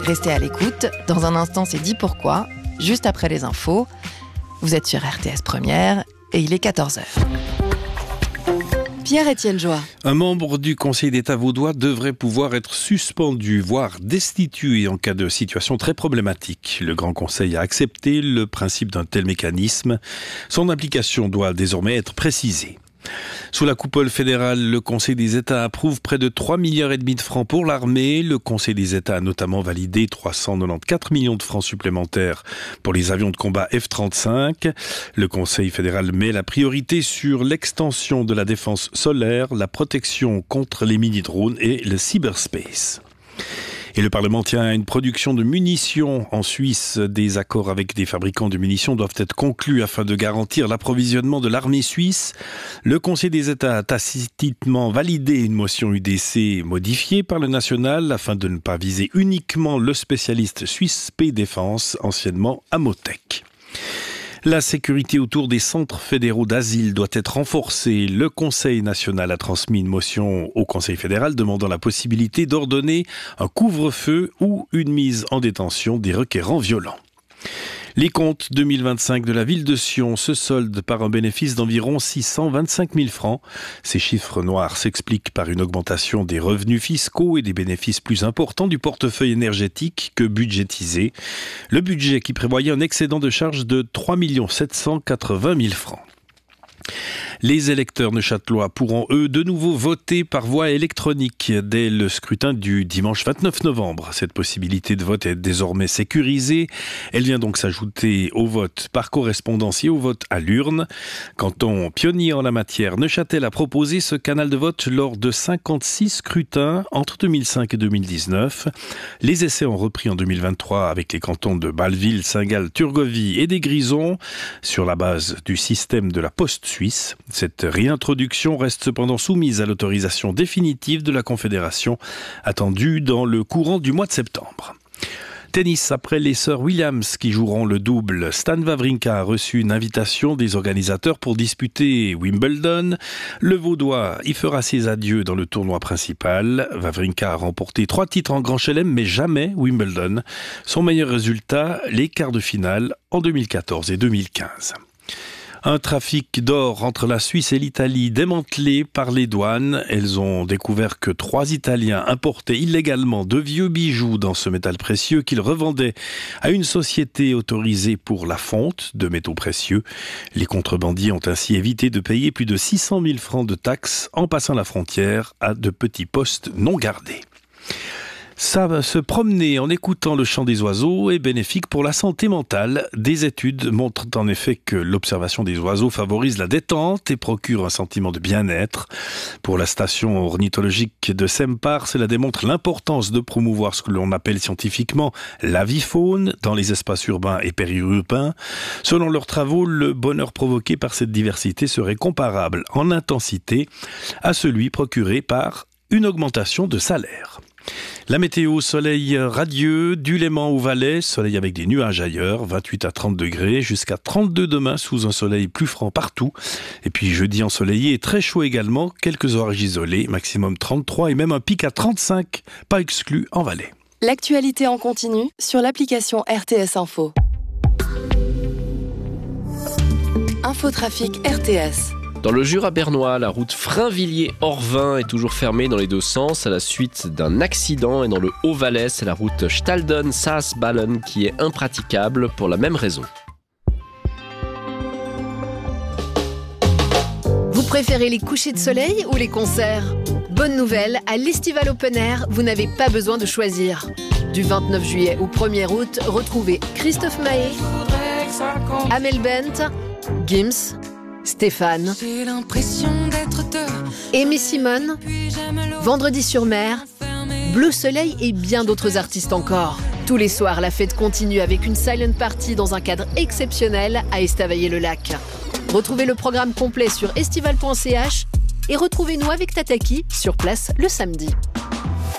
Restez à l'écoute. Dans un instant, c'est Dis pourquoi, juste après les infos. Vous êtes sur RTS Première et il est 14h. Pierre-Étienne Joie. Un membre du Conseil d'État vaudois devrait pouvoir être suspendu, voire destitué en cas de situation très problématique. Le Grand Conseil a accepté le principe d'un tel mécanisme. Son application doit désormais être précisée. Sous la coupole fédérale, le Conseil des États approuve près de 3,5 milliards de francs pour l'armée. Le Conseil des États a notamment validé 394 millions de francs supplémentaires pour les avions de combat F-35. Le Conseil fédéral met la priorité sur l'extension de la défense solaire, la protection contre les mini-drones et le cyberspace. Et le Parlement tient à une production de munitions en Suisse. Des accords avec des fabricants de munitions doivent être conclus afin de garantir l'approvisionnement de l'armée suisse. Le Conseil des États a tacitement validé une motion UDC modifiée par le national afin de ne pas viser uniquement le spécialiste suisse P-Défense, anciennement Amotech. La sécurité autour des centres fédéraux d'asile doit être renforcée. Le Conseil national a transmis une motion au Conseil fédéral demandant la possibilité d'ordonner un couvre-feu ou une mise en détention des requérants violents. Les comptes 2025 de la ville de Sion se soldent par un bénéfice d'environ 625 000 francs. Ces chiffres noirs s'expliquent par une augmentation des revenus fiscaux et des bénéfices plus importants du portefeuille énergétique que budgétisé. Le budget qui prévoyait un excédent de charges de 3 780 000 francs. Les électeurs neuchâtelois pourront, eux, de nouveau voter par voie électronique dès le scrutin du dimanche 29 novembre. Cette possibilité de vote est désormais sécurisée. Elle vient donc s'ajouter au vote par correspondance et au vote à l'urne. Canton pionnier en la matière, Neuchâtel a proposé ce canal de vote lors de 56 scrutins entre 2005 et 2019. Les essais ont repris en 2023 avec les cantons de Bâle-Ville, Saint-Gall, Turgovie et des Grisons sur la base du système de la Poste suisse. Cette réintroduction reste cependant soumise à l'autorisation définitive de la Confédération, attendue dans le courant du mois de septembre. Tennis, après les sœurs Williams qui joueront le double, Stan Wawrinka a reçu une invitation des organisateurs pour disputer Wimbledon. Le Vaudois y fera ses adieux dans le tournoi principal. Wawrinka a remporté 3 titres en Grand Chelem, mais jamais Wimbledon. Son meilleur résultat, les quarts de finale en 2014 et 2015. Un trafic d'or entre la Suisse et l'Italie démantelé par les douanes. Elles ont découvert que 3 Italiens importaient illégalement de vieux bijoux dans ce métal précieux qu'ils revendaient à une société autorisée pour la fonte de métaux précieux. Les contrebandiers ont ainsi évité de payer plus de 600 000 francs de taxes en passant la frontière à de petits postes non gardés. Se promener en écoutant le chant des oiseaux est bénéfique pour la santé mentale. Des études montrent en effet que l'observation des oiseaux favorise la détente et procure un sentiment de bien-être. Pour la station ornithologique de Sempar, cela démontre l'importance de promouvoir ce que l'on appelle scientifiquement l'avifaune dans les espaces urbains et périurbains. Selon leurs travaux, le bonheur provoqué par cette diversité serait comparable en intensité à celui procuré par une augmentation de salaire. La météo, soleil radieux, du Léman au Valais, soleil avec des nuages ailleurs, 28 à 30 degrés, jusqu'à 32 demain sous un soleil plus franc partout. Et puis jeudi ensoleillé et très chaud également, quelques orages isolés, maximum 33 et même un pic à 35, pas exclu en Valais. L'actualité en continu sur l'application RTS Info. Infotrafic RTS. Dans le Jura bernois, la route Frainvilliers-Orvin est toujours fermée dans les deux sens à la suite d'un accident. Et dans le Haut-Valais, c'est la route Stalden-Saas-Ballen qui est impraticable pour la même raison. Vous préférez les couchers de soleil ou les concerts ? Bonne nouvelle, à l'Estival Open Air, vous n'avez pas besoin de choisir. Du 29 juillet au 1er août, retrouvez Christophe Maé, Amel Bent, Gims, Stéphane, Aimé Simone, Vendredi sur mer, Bleu Soleil et bien d'autres artistes encore. Tous les soirs, la fête continue avec une silent party dans un cadre exceptionnel à Estavayer-le-Lac. Retrouvez le programme complet sur estival.ch et retrouvez-nous avec Tataki sur place le samedi.